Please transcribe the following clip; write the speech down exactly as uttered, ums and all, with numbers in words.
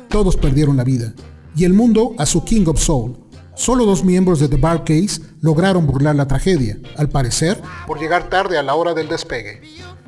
todos perdieron la vida, y el mundo a su King of Soul. Solo dos miembros de The Bar-Kays lograron burlar la tragedia, al parecer, por llegar tarde a la hora del despegue.